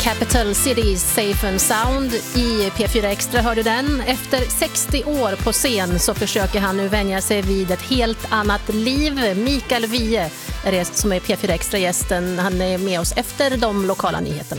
Capital City Safe and Sound i P4 Extra hörde den. Efter 60 år på scen så försöker han nu vänja sig vid ett helt annat liv. Mikael Wiehe är det som är P4 Extra-gästen. Han är med oss efter de lokala nyheterna.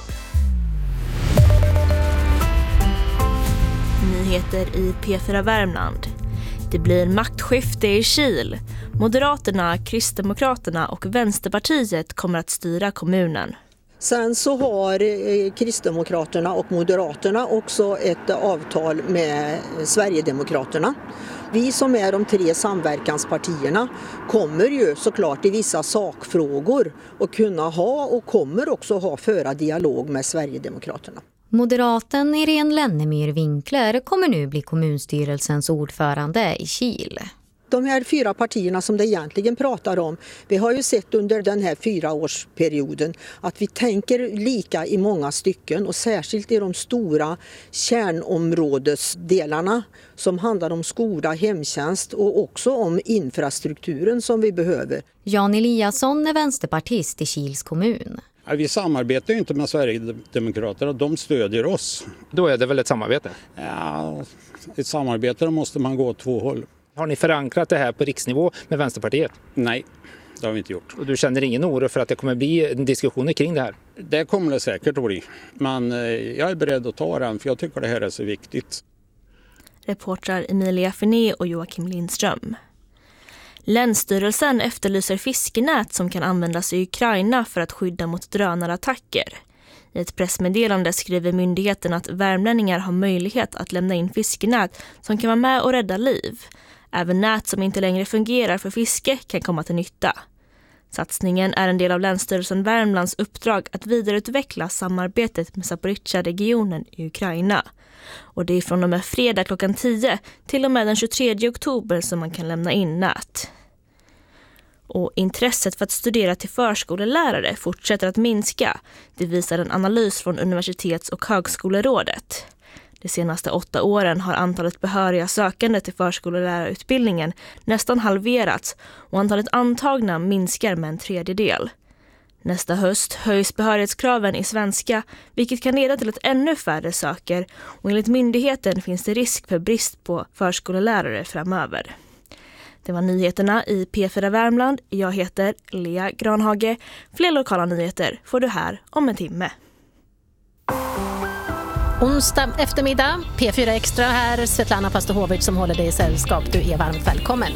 Nyheter i P4 Värmland. Det blir maktskifte i Kil. Moderaterna, Kristdemokraterna och Vänsterpartiet kommer att styra kommunen. Sen så har Kristdemokraterna och Moderaterna också ett avtal med Sverigedemokraterna. Vi som är de 3 samverkanspartierna kommer ju såklart i vissa sakfrågor att kunna ha och kommer också föra dialog med Sverigedemokraterna. Moderaten Irene Lennemyr Winkler kommer nu bli kommunstyrelsens ordförande i Kil. De här 4 partierna som det egentligen pratar om, vi har ju sett under den här 4-årsperioden att vi tänker lika i många stycken och särskilt i de stora kärnområdesdelarna som handlar om skola, hemtjänst och också om infrastrukturen som vi behöver. Jan Eliasson är vänsterpartist i Kils kommun. Vi samarbetar ju inte med Sverigedemokraterna, de stödjer oss. Då är det väl ett samarbete? Ja, ett samarbete måste man gå åt 2 håll. Har ni förankrat det här på riksnivå med Vänsterpartiet? Nej, det har vi inte gjort. Och du känner ingen oro för att det kommer bli diskussioner kring det här? Det kommer det säkert att bli. Men jag är beredd att ta den för jag tycker det här är så viktigt. Reportrar Emilia Ferné och Joakim Lindström. Länsstyrelsen efterlyser fiskenät som kan användas i Ukraina för att skydda mot drönarattacker. I ett pressmeddelande skriver myndigheten att värmlänningar har möjlighet att lämna in fiskenät som kan vara med och rädda liv. Även nät som inte längre fungerar för fiske kan komma till nytta. Satsningen är en del av Länsstyrelsen Värmlands uppdrag att vidareutveckla samarbetet med Zaporizjzja-regionen i Ukraina. Och det är från och med fredag klockan 10 till och med den 23 oktober som man kan lämna in nät. Och intresset för att studera till förskolelärare fortsätter att minska. Det visar en analys från Universitets- och högskolerådet. De senaste 8 åren har antalet behöriga sökande till förskolelärarutbildningen nästan halverats och antalet antagna minskar med en 1/3. Nästa höst höjs behörighetskraven i svenska, vilket kan leda till att ännu färre söker och enligt myndigheten finns det risk för brist på förskolelärare framöver. Det var nyheterna i P4 Värmland. Jag heter Lea Granhage. Fler lokala nyheter får du här om en timme. Onsdag eftermiddag, P4 Extra här, Svetlana Pastohovic som håller dig i sällskap. Du är varmt välkommen.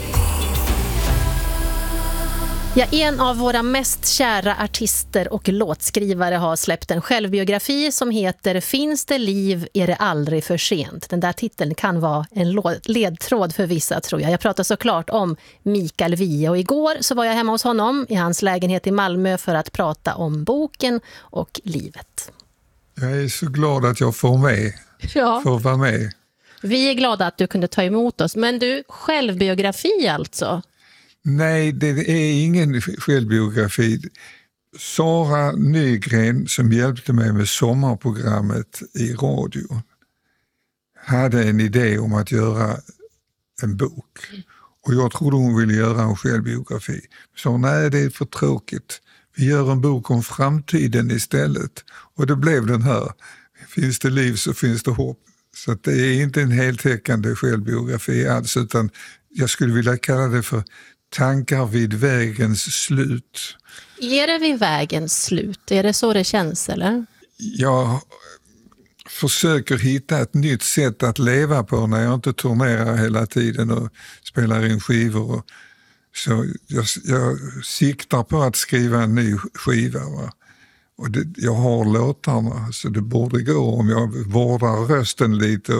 Ja, en av våra mest kära artister och låtskrivare har släppt en självbiografi som heter Finns det liv är det aldrig för sent. Den där titeln kan vara en ledtråd för vissa, tror jag. Jag pratar såklart om Mikael Wiehe och igår så var jag hemma hos honom i hans lägenhet i Malmö för att prata om boken och livet. Jag är så glad att jag får vara med. Vi är glada att du kunde ta emot oss. Men du, självbiografi alltså? Nej, det är ingen självbiografi. Sara Nygren som hjälpte mig med sommarprogrammet i radio hade en idé om att göra en bok. Och jag trodde hon ville göra en självbiografi. Så nej, det är för tråkigt. Vi gör en bok om framtiden istället. Och det blev den här. Finns det liv så finns det hopp. Så att det är inte en heltäckande självbiografi alls, utan jag skulle vilja kalla det för tankar vid vägens slut. Är det vid vägens slut? Är det så det känns, eller? Jag försöker hitta ett nytt sätt att leva på när jag inte turnerar hela tiden och spelar in skivor. Så jag siktar på att skriva en ny skiva. Va? Och jag har låtarna så det borde gå om jag vårdar rösten lite.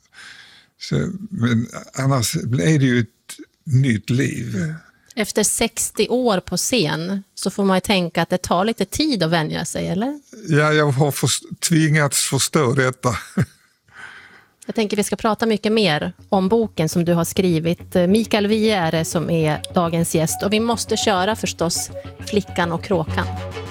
Men annars är det ju ett nytt liv. Efter 60 år på scen så får man ju tänka att det tar lite tid att vänja sig, eller? Ja, jag har tvingats förstå detta. Jag tänker vi ska prata mycket mer om boken som du har skrivit. Mikael Wiehe är det som är dagens gäst och vi måste köra förstås Flickan och kråkan.